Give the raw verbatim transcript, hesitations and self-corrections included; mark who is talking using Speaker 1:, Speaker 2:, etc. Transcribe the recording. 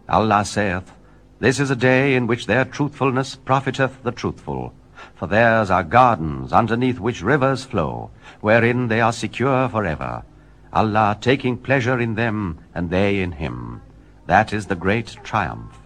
Speaker 1: Allah saith, This is a day in which their truthfulness profiteth the truthful. For theirs are gardens underneath which rivers flow, wherein they are secure forever. Allah taking pleasure in them, and they in him. That is the great triumph.